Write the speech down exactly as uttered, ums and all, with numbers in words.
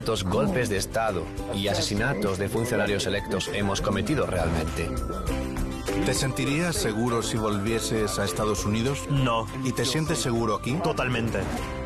¿Cuántos golpes de Estado y asesinatos de funcionarios electos hemos cometido realmente? ¿Te sentirías seguro si volvieses a Estados Unidos? No. ¿Y te sientes seguro aquí? Totalmente.